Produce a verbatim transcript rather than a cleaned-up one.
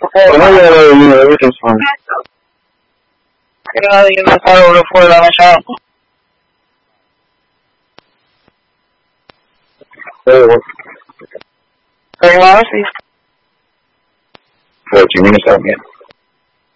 Well, no, yeah, yeah, you know, everything's fine. Kaya nga yung nasa-roll four lang siya. Hey, what? Kaya nga kasi. thirty minutes out, yeah.